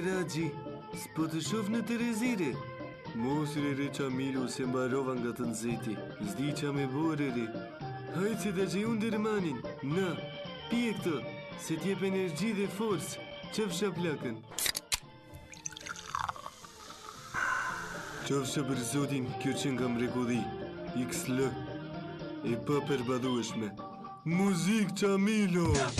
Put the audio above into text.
Raxhi, s'po të shoh në Terezire. Mos re Qamilu se mbarova nga të nxehti. S'di qa me bore re. Hajtë se të gjë unë dërmanin. Na, pije këtë, se t'jep energji dhe forcë. Qëfsha plakën. Qofsha për zotin, kjo që nga mrekulli. XL. E pa përbadueshme. Muzik Qamilo!